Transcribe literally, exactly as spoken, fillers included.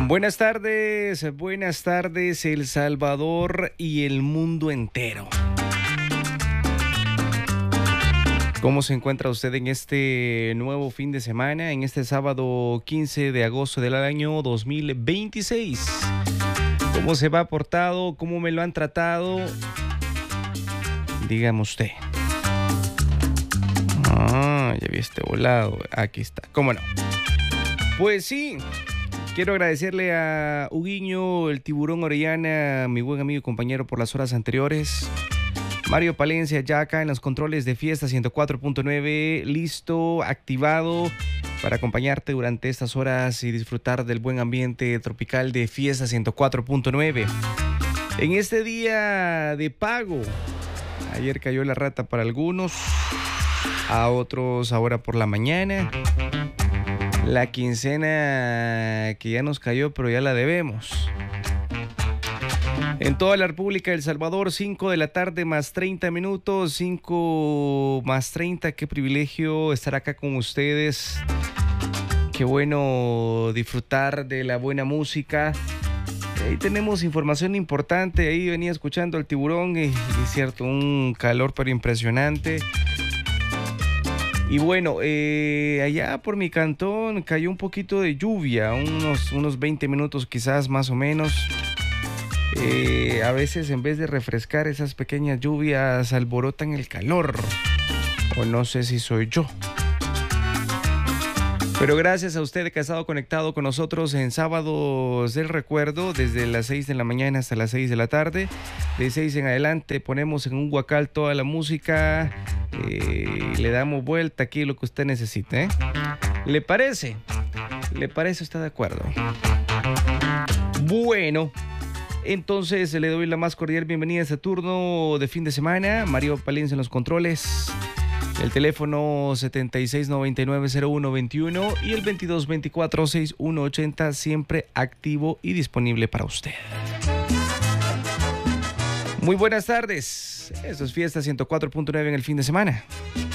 Buenas tardes, buenas tardes, El Salvador y el mundo entero. ¿Cómo se encuentra usted en este nuevo fin de semana, en este sábado quince de agosto del año dos mil veintiséis? ¿Cómo se va portado? ¿Cómo me lo han tratado? Dígame usted. Ah, ya vi este volado. Aquí está. ¿Cómo no? Pues sí. Quiero agradecerle a Huguiño, el Tiburón Orellana, mi buen amigo y compañero por las horas anteriores. Mario Palencia ya acá en los controles de Fiesta ciento cuatro punto nueve, listo, activado para acompañarte durante estas horas y disfrutar del buen ambiente tropical de Fiesta ciento cuatro punto nueve. En este día de pago, ayer cayó la rata para algunos, a otros ahora por la mañana. La quincena que ya nos cayó, pero ya la debemos. En toda la República de El Salvador, cinco de la tarde más treinta minutos, cinco más treinta, qué privilegio estar acá con ustedes. Qué bueno disfrutar de la buena música. Ahí tenemos información importante, ahí venía escuchando el Tiburón y, y es cierto, un calor pero impresionante. Y bueno, eh, allá por mi cantón cayó un poquito de lluvia, unos, unos veinte minutos quizás más o menos. Eh, a veces en vez de refrescar, esas pequeñas lluvias alborotan el calor. O no sé si soy yo. Pero gracias a usted que ha estado conectado con nosotros en Sábados del Recuerdo, desde las seis de la mañana hasta las seis de la tarde. De seis en adelante ponemos en un guacal toda la música. Eh, le damos vuelta aquí lo que usted necesite, ¿eh? ¿Le parece? ¿Le parece? ¿Está de acuerdo? Bueno, entonces le doy la más cordial bienvenida a este turno de fin de semana. Mario Palencia en los controles. El teléfono setenta y seis noventa y nueve cero uno veintiuno y el veintidós veinticuatro sesenta y uno ochenta siempre activo y disponible para usted. Muy buenas tardes. Esto es Fiesta ciento cuatro punto nueve en el fin de semana.